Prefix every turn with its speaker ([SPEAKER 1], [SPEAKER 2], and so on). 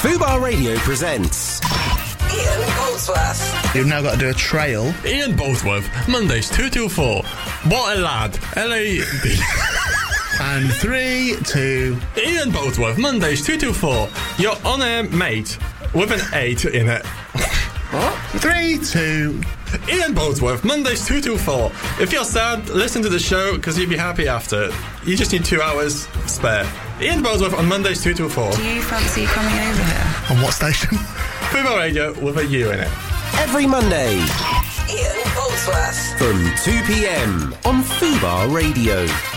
[SPEAKER 1] Fubar Radio presents
[SPEAKER 2] Ian Boldsworth.
[SPEAKER 3] You've now got to do a trail.
[SPEAKER 4] Ian Boldsworth, Mondays 2 till 4. What a lad. L-A-D.
[SPEAKER 3] And 3, 2...
[SPEAKER 4] Ian Boldsworth, Mondays 2 till 4. Your on-air mate with an 8 in it.
[SPEAKER 3] What? 3, 2...
[SPEAKER 4] Ian Boldsworth, Mondays 2 till 4. If you're sad, listen to the show because you'll be happy after. You just need 2 hours spare. Ian Boldsworth on Mondays 2 till 4.
[SPEAKER 2] Do you fancy coming over here?
[SPEAKER 3] On what station?
[SPEAKER 4] Fubar Radio with a U in it.
[SPEAKER 1] every Monday
[SPEAKER 2] Ian Boldsworth.
[SPEAKER 1] from 2 p.m. on Fubar Radio.